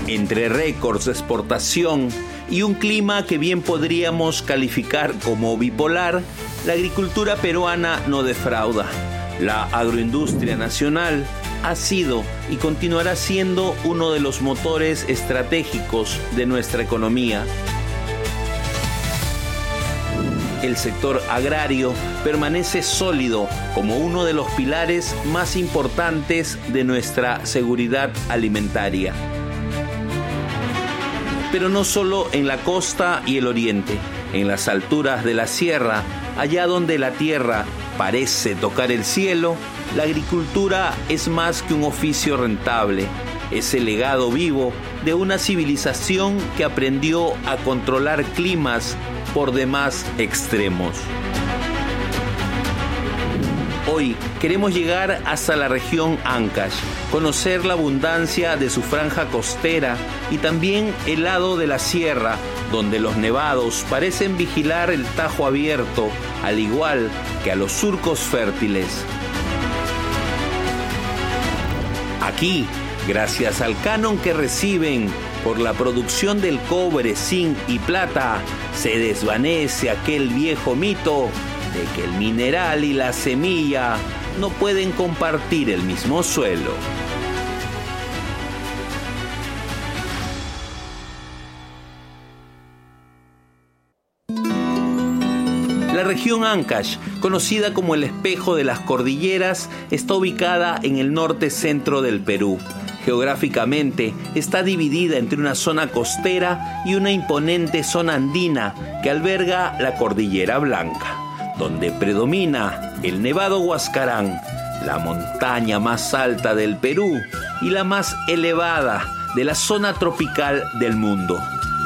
Entre récords de exportación y un clima que bien podríamos calificar como bipolar, la agricultura peruana no defrauda. La agroindustria nacional ha sido y continuará siendo uno de los motores estratégicos de nuestra economía. El sector agrario permanece sólido como uno de los pilares más importantes de nuestra seguridad alimentaria. Pero no solo en la costa y el oriente, en las alturas de la sierra, allá donde la tierra parece tocar el cielo, la agricultura es más que un oficio rentable. Es el legado vivo de una civilización que aprendió a controlar climas por demás extremos. Hoy queremos llegar hasta la región Ancash, conocer la abundancia de su franja costera y también el lado de la sierra, donde los nevados parecen vigilar el Tajo abierto, al igual que a los surcos fértiles. Aquí, gracias al canon que reciben por la producción del cobre, zinc y plata, se desvanece aquel viejo mito de que el mineral y la semilla no pueden compartir el mismo suelo. La región Ancash, conocida como el espejo de las cordilleras, está ubicada en el norte-centro del Perú. Geográficamente está dividida entre una zona costera y una imponente zona andina que alberga la Cordillera Blanca, donde predomina el Nevado Huascarán, la montaña más alta del Perú y la más elevada de la zona tropical del mundo.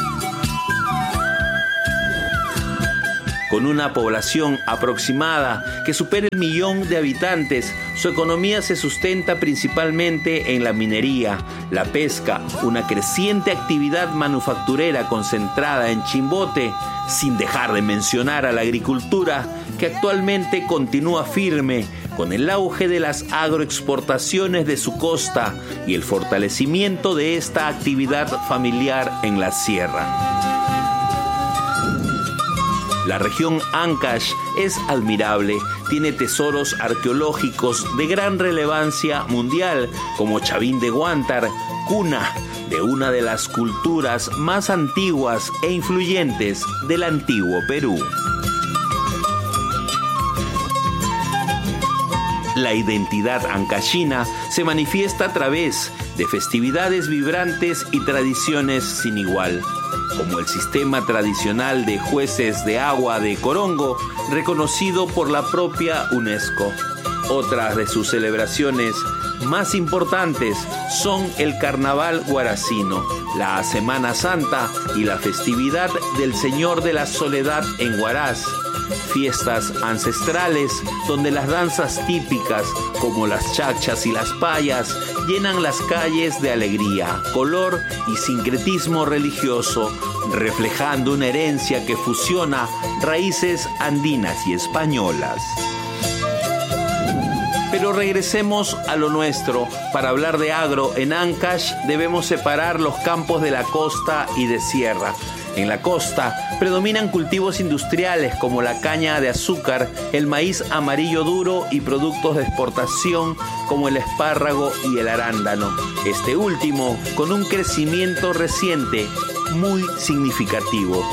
Con una población aproximada que supera el 1.000.000 de habitantes, su economía se sustenta principalmente en la minería, la pesca, una creciente actividad manufacturera concentrada en Chimbote, sin dejar de mencionar a la agricultura, que actualmente continúa firme con el auge de las agroexportaciones de su costa y el fortalecimiento de esta actividad familiar en la sierra. La región Ancash es admirable, tiene tesoros arqueológicos de gran relevancia mundial, como Chavín de Huántar, cuna de una de las culturas más antiguas e influyentes del antiguo Perú. La identidad ancashina se manifiesta a través de festividades vibrantes y tradiciones sin igual, como el sistema tradicional de jueces de agua de Corongo, reconocido por la propia UNESCO. Otras de sus celebraciones más importantes son el Carnaval Guaracino, la Semana Santa y la festividad del Señor de la Soledad en Huaraz, fiestas ancestrales donde las danzas típicas como las chachas y las payas llenan las calles de alegría, color y sincretismo religioso, reflejando una herencia que fusiona raíces andinas y españolas. Pero regresemos a lo nuestro. Para hablar de agro en Ancash debemos separar los campos de la costa y de sierra. En la costa predominan cultivos industriales como la caña de azúcar, el maíz amarillo duro y productos de exportación como el espárrago y el arándano. Este último con un crecimiento reciente muy significativo.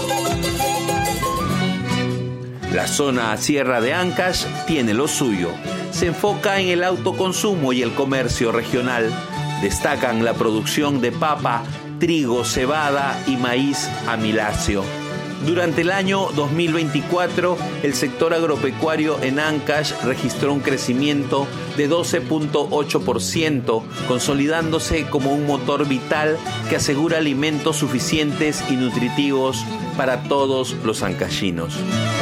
La zona sierra de Ancash tiene lo suyo. Se enfoca en el autoconsumo y el comercio regional. Destacan la producción de papa, trigo, cebada y maíz amiláceo. Durante el año 2024, el sector agropecuario en Ancash registró un crecimiento de 12.8%, consolidándose como un motor vital que asegura alimentos suficientes y nutritivos para todos los ancashinos.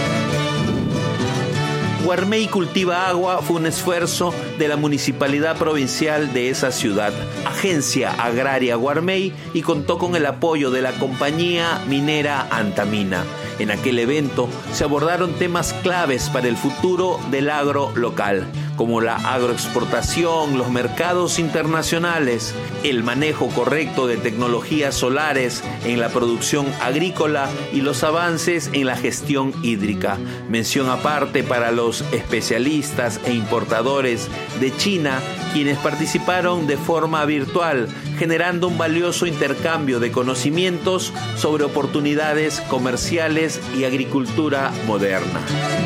Guarmey Cultiva Agua fue un esfuerzo de la Municipalidad Provincial de esa ciudad, Agencia Agraria Guarmey, y contó con el apoyo de la compañía minera Antamina. En aquel evento se abordaron temas claves para el futuro del agro local, como la agroexportación, los mercados internacionales, el manejo correcto de tecnologías solares en la producción agrícola y los avances en la gestión hídrica. Mención aparte para los especialistas e importadores de China, quienes participaron de forma virtual, generando un valioso intercambio de conocimientos sobre oportunidades comerciales y agricultura moderna.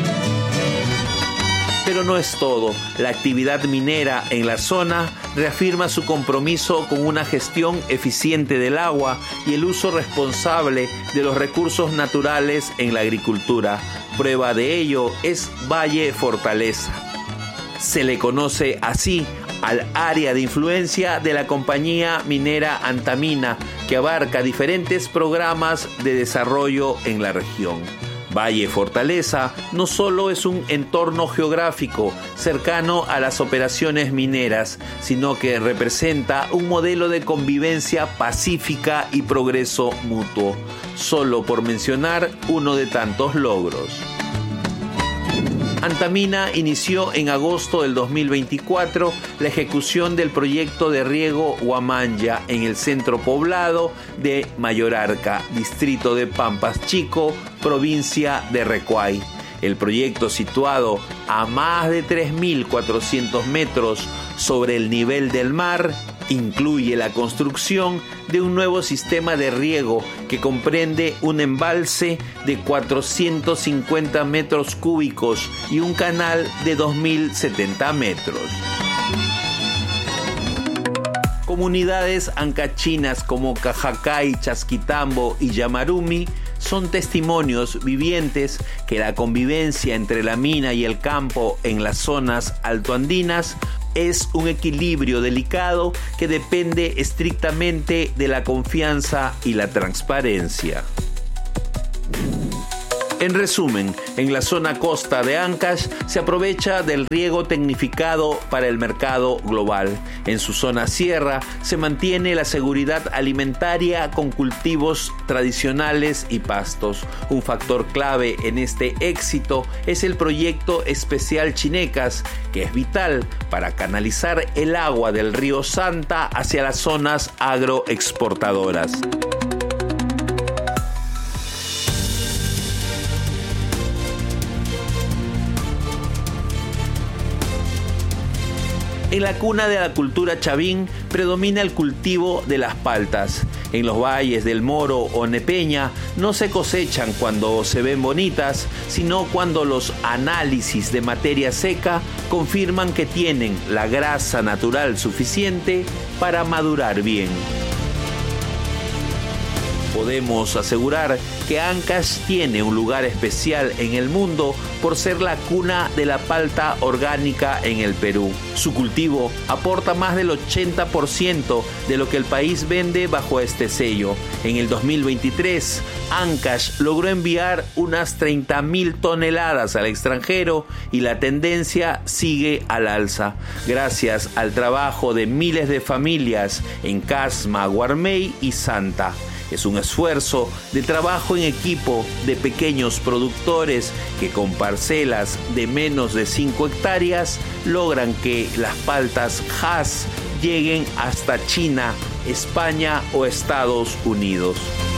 Pero no es todo. La actividad minera en la zona reafirma su compromiso con una gestión eficiente del agua y el uso responsable de los recursos naturales en la agricultura. Prueba de ello es Valle Fortaleza. Se le conoce así al área de influencia de la compañía minera Antamina, que abarca diferentes programas de desarrollo en la región. Valle Fortaleza no solo es un entorno geográfico cercano a las operaciones mineras, sino que representa un modelo de convivencia pacífica y progreso mutuo, solo por mencionar uno de tantos logros. Antamina inició en agosto del 2024 la ejecución del proyecto de riego Huamanya en el centro poblado de Mayorarca, distrito de Pampas Chico, provincia de Recuay. El proyecto, situado a más de 3.400 metros sobre el nivel del mar, incluye la construcción de un nuevo sistema de riego que comprende un embalse de 450 metros cúbicos y un canal de 2.070 metros. Comunidades ancachinas como Cajacay, Chasquitambo y Yamarumi son testimonios vivientes que la convivencia entre la mina y el campo en las zonas altoandinas es un equilibrio delicado que depende estrictamente de la confianza y la transparencia. En resumen, en la zona costa de Ancash se aprovecha del riego tecnificado para el mercado global. En su zona sierra se mantiene la seguridad alimentaria con cultivos tradicionales y pastos. Un factor clave en este éxito es el proyecto especial Chinecas, que es vital para canalizar el agua del río Santa hacia las zonas agroexportadoras. En la cuna de la cultura chavín predomina el cultivo de las paltas. En los valles del Moro o Nepeña no se cosechan cuando se ven bonitas, sino cuando los análisis de materia seca confirman que tienen la grasa natural suficiente para madurar bien. Podemos asegurar que Ancash tiene un lugar especial en el mundo por ser la cuna de la palta orgánica en el Perú. Su cultivo aporta más del 80% de lo que el país vende bajo este sello. En el 2023, Ancash logró enviar unas 30.000 toneladas al extranjero y la tendencia sigue al alza, gracias al trabajo de miles de familias en Casma, Guarmey y Santa. Es un esfuerzo de trabajo en equipo de pequeños productores que con parcelas de menos de 5 hectáreas logran que las paltas Hass lleguen hasta China, España o Estados Unidos.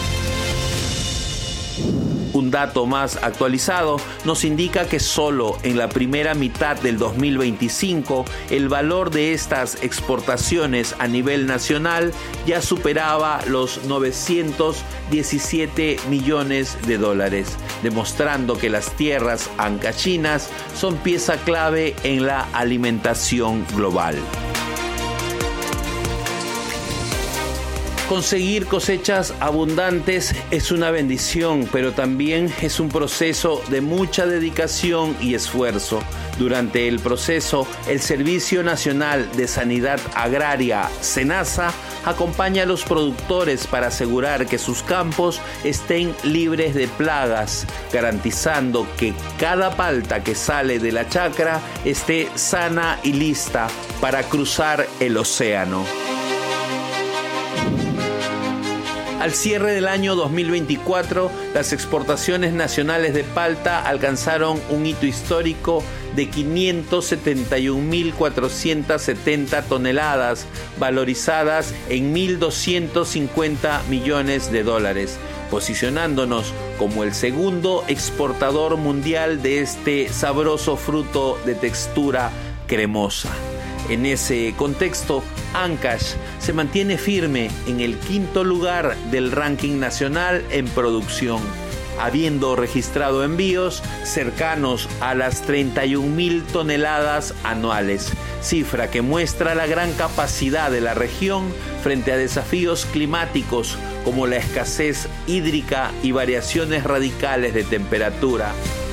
Un dato más actualizado nos indica que solo en la primera mitad del 2025 el valor de estas exportaciones a nivel nacional ya superaba los 917 millones de dólares, demostrando que las tierras ancachinas son pieza clave en la alimentación global. Conseguir cosechas abundantes es una bendición, pero también es un proceso de mucha dedicación y esfuerzo. Durante el proceso, el Servicio Nacional de Sanidad Agraria, SENASA, acompaña a los productores para asegurar que sus campos estén libres de plagas, garantizando que cada palta que sale de la chacra esté sana y lista para cruzar el océano. Al cierre del año 2024, las exportaciones nacionales de palta alcanzaron un hito histórico de 571.470 toneladas, valorizadas en 1.250 millones de dólares, posicionándonos como el segundo exportador mundial de este sabroso fruto de textura cremosa. En ese contexto, Ancash se mantiene firme en el quinto lugar del ranking nacional en producción, habiendo registrado envíos cercanos a las 31.000 toneladas anuales, cifra que muestra la gran capacidad de la región frente a desafíos climáticos como la escasez hídrica y variaciones radicales de temperatura.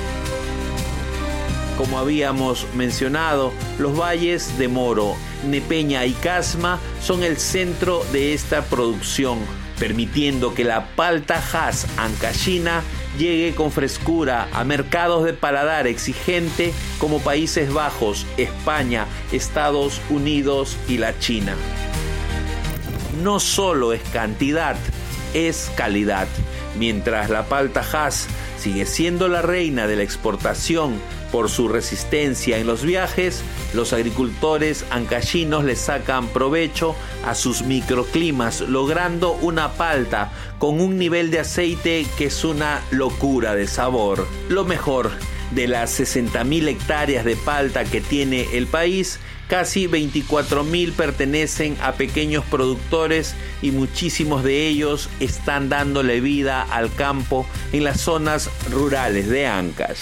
Como habíamos mencionado, los valles de Moro, Nepeña y Casma son el centro de esta producción, permitiendo que la palta Hass ancashina llegue con frescura a mercados de paladar exigente como Países Bajos, España, Estados Unidos y la China. No solo es cantidad, es calidad. Mientras la palta Hass sigue siendo la reina de la exportación por su resistencia en los viajes, los agricultores ancashinos le sacan provecho a sus microclimas, logrando una palta con un nivel de aceite que es una locura de sabor. Lo mejor, de las 60.000 hectáreas de palta que tiene el país, casi 24.000 pertenecen a pequeños productores y muchísimos de ellos están dándole vida al campo en las zonas rurales de Ancash.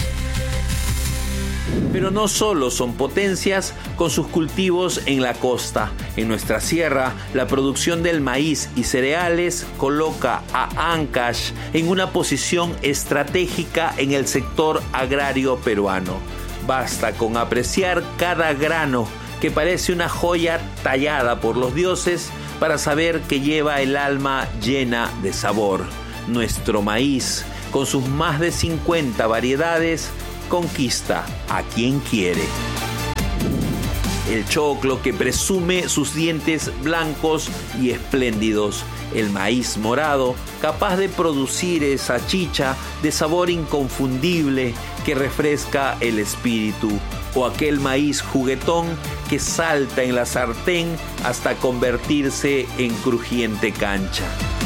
Pero no solo son potencias con sus cultivos en la costa. En nuestra sierra, la producción del maíz y cereales coloca a Ancash en una posición estratégica en el sector agrario peruano. Basta con apreciar cada grano, que parece una joya tallada por los dioses, para saber que lleva el alma llena de sabor. Nuestro maíz, con sus más de 50 variedades, conquista a quien quiere. El choclo, que presume sus dientes blancos y espléndidos. El maíz morado, capaz de producir esa chicha de sabor inconfundible que refresca el espíritu. O aquel maíz juguetón que salta en la sartén hasta convertirse en crujiente cancha.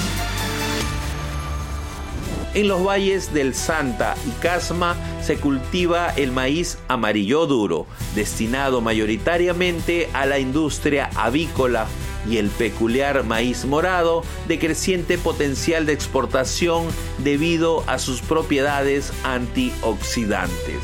En los valles del Santa y Casma se cultiva el maíz amarillo duro, destinado mayoritariamente a la industria avícola, y el peculiar maíz morado, de creciente potencial de exportación debido a sus propiedades antioxidantes.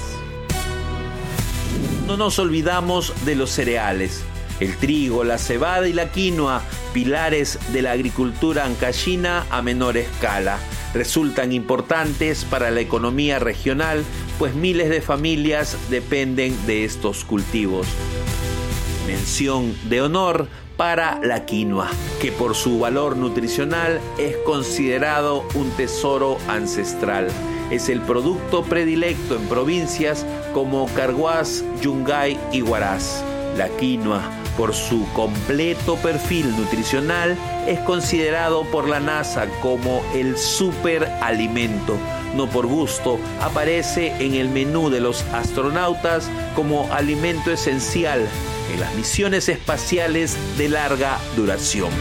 No nos olvidamos de los cereales. El trigo, la cebada y la quinoa, pilares de la agricultura ancashina a menor escala, resultan importantes para la economía regional, pues miles de familias dependen de estos cultivos. Mención de honor para la quinoa, que por su valor nutricional es considerado un tesoro ancestral. Es el producto predilecto en provincias como Carhuaz, Yungay y Huaraz. La quinoa, por su completo perfil nutricional, es considerado por la NASA como el superalimento. No por gusto, aparece en el menú de los astronautas como alimento esencial en las misiones espaciales de larga duración.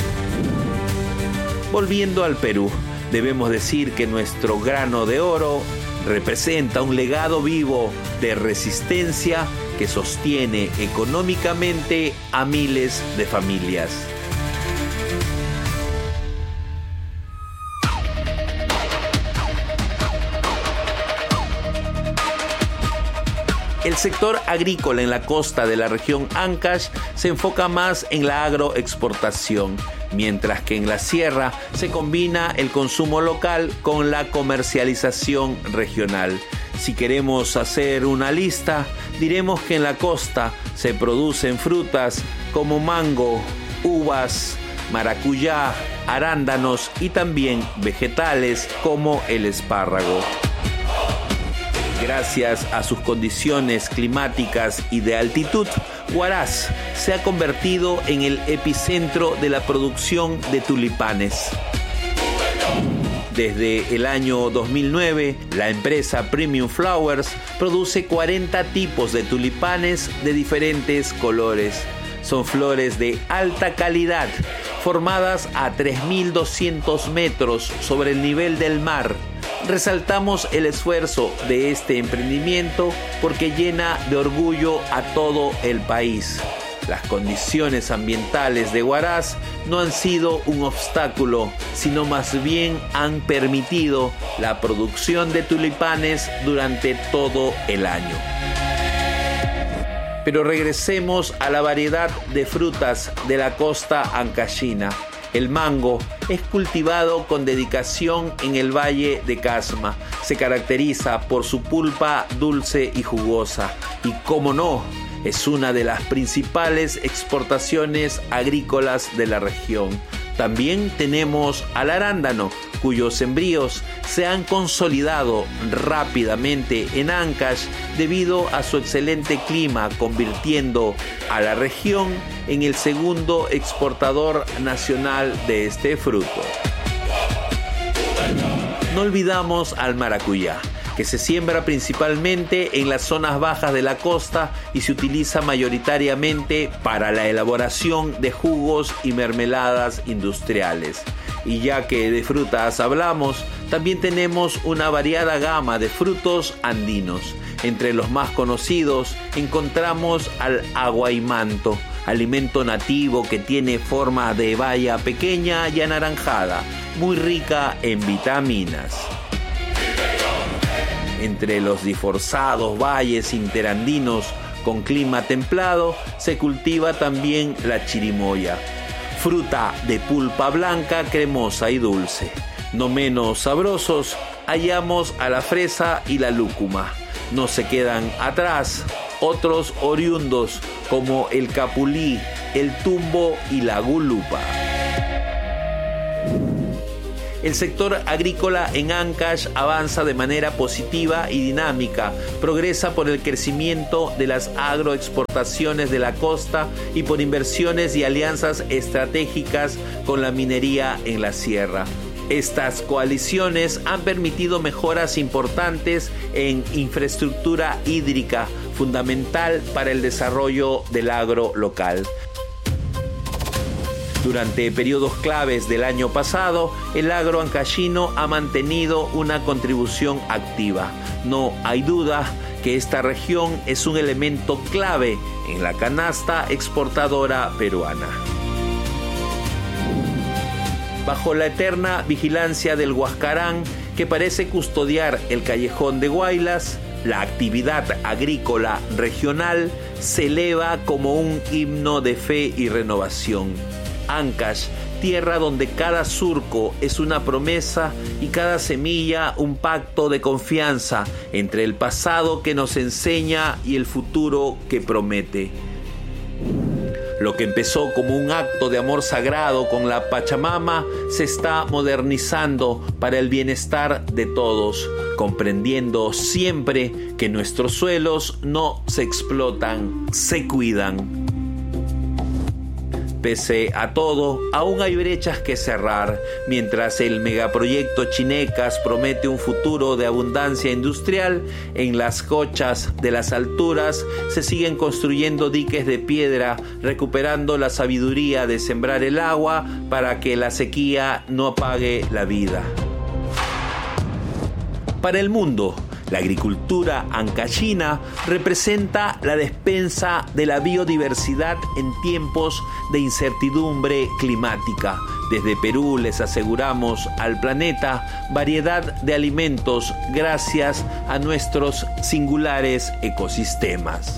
Volviendo al Perú, debemos decir que nuestro grano de oro representa un legado vivo de resistencia que sostiene económicamente a miles de familias. El sector agrícola en la costa de la región Ancash se enfoca más en la agroexportación, mientras que en la sierra se combina el consumo local con la comercialización regional. Si queremos hacer una lista, diremos que en la costa se producen frutas como mango, uvas, maracuyá, arándanos y también vegetales como el espárrago. Gracias a sus condiciones climáticas y de altitud, Huaraz se ha convertido en el epicentro de la producción de tulipanes. Desde el año 2009, la empresa Premium Flowers produce 40 tipos de tulipanes de diferentes colores. Son flores de alta calidad, formadas a 3.200 metros sobre el nivel del mar. Resaltamos el esfuerzo de este emprendimiento porque llena de orgullo a todo el país. Las condiciones ambientales de Huaraz no han sido un obstáculo, sino más bien han permitido la producción de tulipanes durante todo el año. Pero regresemos a la variedad de frutas de la costa ancashina. El mango es cultivado con dedicación en el Valle de Casma. Se caracteriza por su pulpa dulce y jugosa. Y cómo no, es una de las principales exportaciones agrícolas de la región. También tenemos al arándano, cuyos sembríos se han consolidado rápidamente en Ancash debido a su excelente clima, convirtiendo a la región en el segundo exportador nacional de este fruto. No olvidamos al maracuyá, que se siembra principalmente en las zonas bajas de la costa y se utiliza mayoritariamente para la elaboración de jugos y mermeladas industriales. Y ya que de frutas hablamos, también tenemos una variada gama de frutos andinos. Entre los más conocidos encontramos al aguaymanto, alimento nativo que tiene forma de baya pequeña y anaranjada, muy rica en vitaminas. Entre los disforzados valles interandinos con clima templado se cultiva también la chirimoya, fruta de pulpa blanca, cremosa y dulce. No menos sabrosos hallamos a la fresa y la lúcuma. No se quedan atrás otros oriundos como el capulí, el tumbo y la gulupa. El sector agrícola en Ancash avanza de manera positiva y dinámica, progresa por el crecimiento de las agroexportaciones de la costa y por inversiones y alianzas estratégicas con la minería en la sierra. Estas coaliciones han permitido mejoras importantes en infraestructura hídrica, fundamental para el desarrollo del agro local. Durante periodos claves del año pasado, el agro ancashino ha mantenido una contribución activa. No hay duda que esta región es un elemento clave en la canasta exportadora peruana. Bajo la eterna vigilancia del Huascarán, que parece custodiar el callejón de Huaylas, la actividad agrícola regional se eleva como un himno de fe y renovación. Ancash, tierra donde cada surco es una promesa y cada semilla un pacto de confianza entre el pasado que nos enseña y el futuro que promete. Lo que empezó como un acto de amor sagrado con la Pachamama se está modernizando para el bienestar de todos, comprendiendo siempre que nuestros suelos no se explotan, se cuidan. Pese a todo, aún hay brechas que cerrar. Mientras el megaproyecto Chinecas promete un futuro de abundancia industrial, en las cochas de las alturas se siguen construyendo diques de piedra, recuperando la sabiduría de sembrar el agua para que la sequía no apague la vida. Para el mundo, la agricultura ancashina representa la despensa de la biodiversidad en tiempos de incertidumbre climática. Desde Perú les aseguramos al planeta variedad de alimentos gracias a nuestros singulares ecosistemas.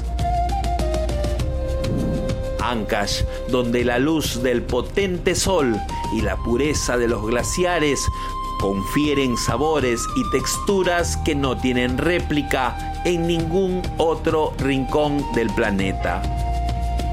Ancash, donde la luz del potente sol y la pureza de los glaciares confieren sabores y texturas que no tienen réplica en ningún otro rincón del planeta.